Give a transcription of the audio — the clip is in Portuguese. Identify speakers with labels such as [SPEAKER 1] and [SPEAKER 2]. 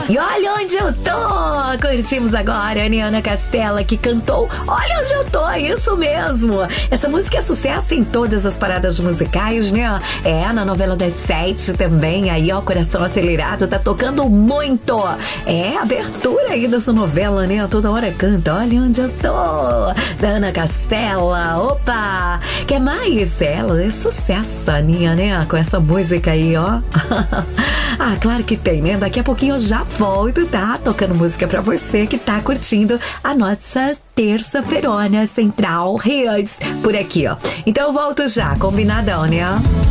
[SPEAKER 1] E olha onde eu tô! Curtimos agora, né, Ana Castela, que cantou Olha Onde Eu Tô, isso mesmo! Essa música é sucesso em todas as paradas musicais, né? É, na novela das 7 também, aí ó, Coração Acelerado tá tocando muito! É, abertura aí dessa novela, né? Toda hora canta Olha Onde Eu Tô! Da Ana Castela, opa! Quer mais? Ela é sucesso, Aninha, né? Com essa música aí, ó. Ah, claro que tem, né? Daqui a pouquinho eu já volto, tá? Tocando música pra você que tá curtindo a nossa terça-feirona Central Hits por aqui, ó. Então eu volto já, combinadão, né?